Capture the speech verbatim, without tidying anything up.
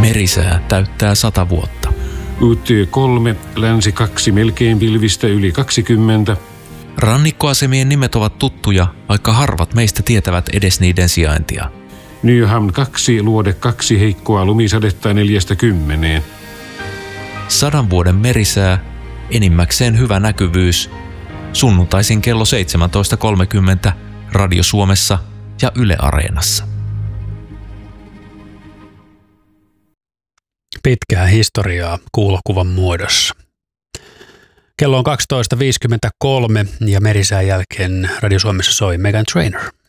Merisää täyttää sata vuotta. U T kolme, länsi kaksi melkein pilvistä yli kaksikymmentä. Rannikkoasemien nimet ovat tuttuja, vaikka harvat meistä tietävät edes niiden sijaintia. Nyhamn kaksi, luode kaksi, heikkoa lumisadetta neljästä kymmeneen. Sadan vuoden merisää, enimmäkseen hyvä näkyvyys. Sunnuntaisin kello seitsemäntoista kolmekymmentä Radio Suomessa ja Yle Areenassa. Pitkää historiaa kuulokuvan muodossa. Kello on kaksitoista viisikymmentäkolme ja merisään jälkeen Radio Suomessa soi Meghan Trainor.